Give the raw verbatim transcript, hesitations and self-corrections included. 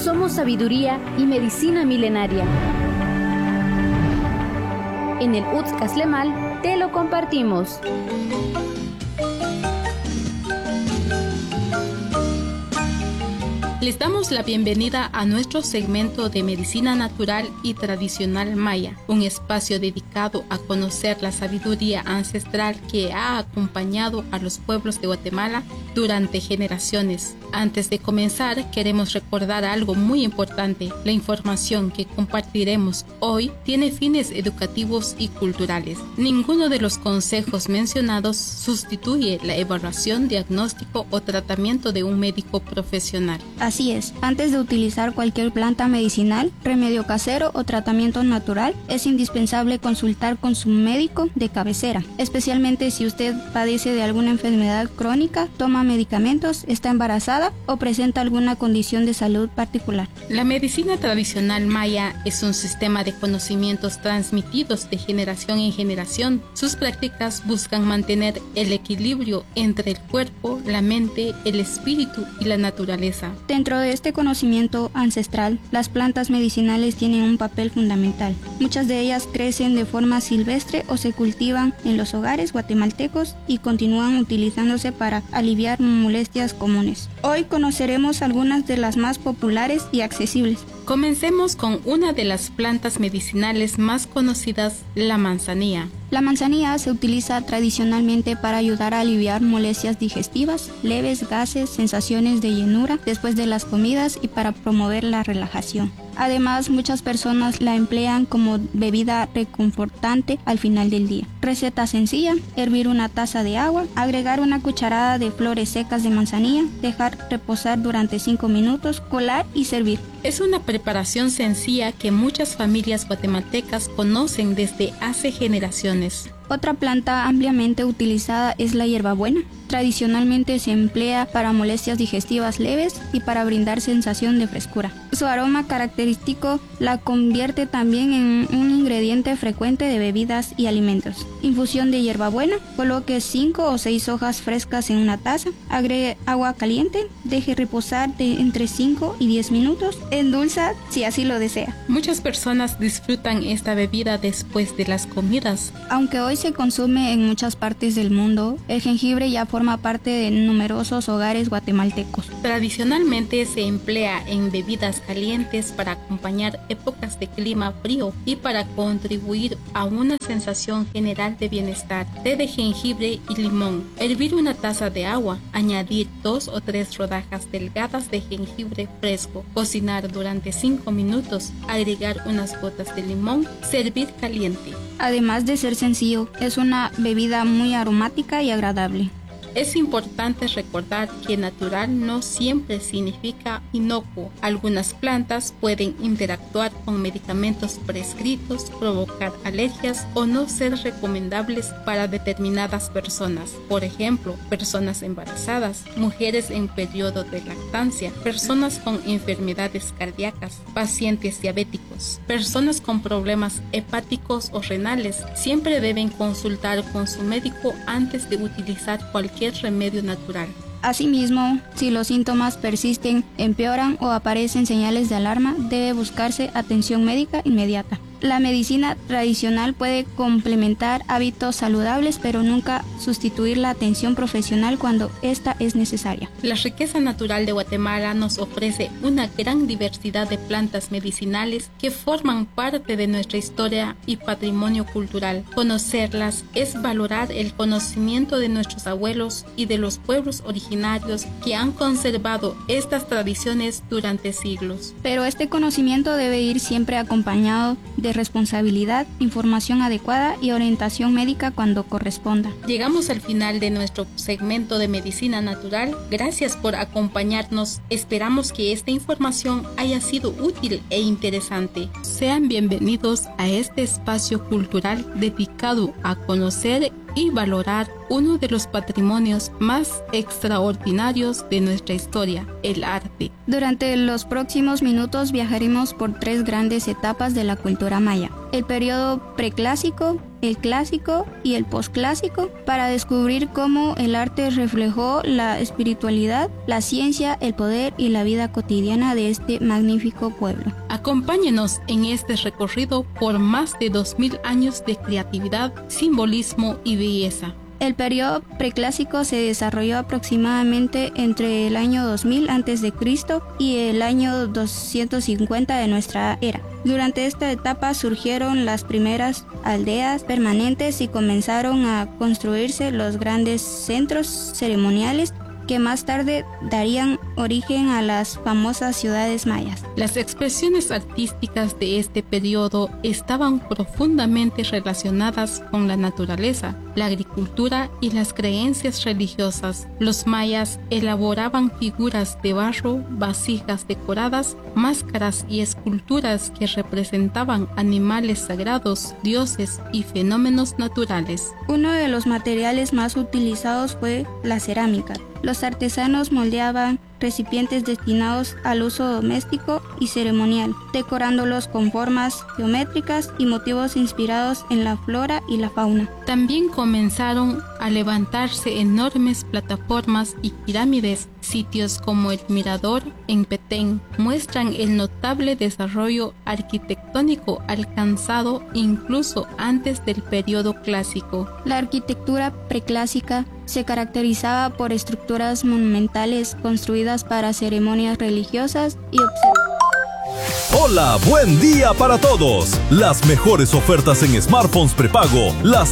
Somos sabiduría y medicina milenaria. En el U T S Caslemal te lo compartimos. Les damos la bienvenida a nuestro segmento de Medicina Natural y Tradicional Maya, un espacio dedicado a conocer la sabiduría ancestral que ha acompañado a los pueblos de Guatemala durante generaciones. Antes de comenzar, queremos recordar algo muy importante. La información que compartiremos hoy tiene fines educativos y culturales. Ninguno de los consejos mencionados sustituye la evaluación, diagnóstico o tratamiento de un médico profesional. Así es, antes de utilizar cualquier planta medicinal, remedio casero o tratamiento natural, es indispensable consultar con su médico de cabecera, especialmente si usted padece de alguna enfermedad crónica, toma medicamentos, está embarazada o presenta alguna condición de salud particular. La medicina tradicional maya es un sistema de conocimientos transmitidos de generación en generación. Sus prácticas buscan mantener el equilibrio entre el cuerpo, la mente, el espíritu y la naturaleza. Dentro de este conocimiento ancestral, las plantas medicinales tienen un papel fundamental. Muchas de ellas crecen de forma silvestre o se cultivan en los hogares guatemaltecos y continúan utilizándose para aliviar molestias comunes. Hoy conoceremos algunas de las más populares y accesibles. Comencemos con una de las plantas medicinales más conocidas, la manzanilla. La manzanilla se utiliza tradicionalmente para ayudar a aliviar molestias digestivas, leves gases, sensaciones de llenura después de las comidas y para promover la relajación. Además, muchas personas la emplean como bebida reconfortante al final del día. Receta sencilla: hervir una taza de agua, agregar una cucharada de flores secas de manzanilla, dejar reposar durante cinco minutos, colar y servir. Es una preparación sencilla que muchas familias guatemaltecas conocen desde hace generaciones. Otra planta ampliamente utilizada es la hierbabuena. Tradicionalmente se emplea para molestias digestivas leves y para brindar sensación de frescura. Su aroma característico la convierte también en un ingrediente frecuente de bebidas y alimentos. Infusión de hierbabuena: coloque cinco o seis hojas frescas en una taza, agregue agua caliente, deje reposar de entre cinco y diez minutos, endulza si así lo desea. Muchas personas disfrutan esta bebida después de las comidas. Aunque hoy se consume en muchas partes del mundo, el jengibre ya forma parte de numerosos hogares guatemaltecos. Tradicionalmente se emplea en bebidas calientes para acompañar épocas de clima frío y para contribuir a una sensación general de bienestar. Té de jengibre y limón. Hervir una taza de agua, añadir dos o tres rodajas delgadas de jengibre fresco, cocinar durante cinco minutos, agregar unas gotas de limón, servir caliente. Además de ser sencillo, es una bebida muy aromática y agradable. Es importante recordar que natural no siempre significa inocuo. Algunas plantas pueden interactuar con medicamentos prescritos, provocar alergias o no ser recomendables para determinadas personas. Por ejemplo, personas embarazadas, mujeres en periodo de lactancia, personas con enfermedades cardíacas, pacientes diabéticos, personas con problemas hepáticos o renales. Siempre deben consultar con su médico antes de utilizar cualquier remedio natural. Asimismo, si los síntomas persisten, empeoran o aparecen señales de alarma, debe buscarse atención médica inmediata. La medicina tradicional puede complementar hábitos saludables, pero nunca sustituir la atención profesional cuando esta es necesaria. La riqueza natural de Guatemala nos ofrece una gran diversidad de plantas medicinales que forman parte de nuestra historia y patrimonio cultural. Conocerlas es valorar el conocimiento de nuestros abuelos y de los pueblos originarios que han conservado estas tradiciones durante siglos. Pero este conocimiento debe ir siempre acompañado de responsabilidad, información adecuada y orientación médica cuando corresponda. Llegamos al final de nuestro segmento de Medicina Natural. Gracias por acompañarnos. Esperamos que esta información haya sido útil e interesante. Sean bienvenidos a este espacio cultural dedicado a conocer y valorar uno de los patrimonios más extraordinarios de nuestra historia, el arte. Durante los próximos minutos viajaremos por tres grandes etapas de la cultura maya. el periodo preclásico, el clásico y el posclásico, para descubrir cómo el arte reflejó la espiritualidad, la ciencia, el poder y la vida cotidiana de este magnífico pueblo. Acompáñenos en este recorrido por más de dos mil años de creatividad, simbolismo y belleza. El periodo preclásico se desarrolló aproximadamente entre el año dos mil antes de Cristo y el año doscientos cincuenta de nuestra era. Durante esta etapa surgieron las primeras aldeas permanentes y comenzaron a construirse los grandes centros ceremoniales que más tarde darían origen a las famosas ciudades mayas. Las expresiones artísticas de este periodo estaban profundamente relacionadas con la naturaleza, la agricultura y las creencias religiosas. Los mayas elaboraban figuras de barro, vasijas decoradas, máscaras y esculturas que representaban animales sagrados, dioses y fenómenos naturales. Uno de los materiales más utilizados fue la cerámica. Los artesanos moldeaban recipientes destinados al uso doméstico y ceremonial, decorándolos con formas geométricas y motivos inspirados en la flora y la fauna. También comenzaron a levantarse enormes plataformas y pirámides. Sitios como el Mirador en Petén muestran el notable desarrollo arquitectónico alcanzado incluso antes del periodo clásico. La arquitectura preclásica se caracterizaba por estructuras monumentales construidas para ceremonias religiosas y observaciones. Hola, buen día para todos. Las mejores ofertas en smartphones prepago las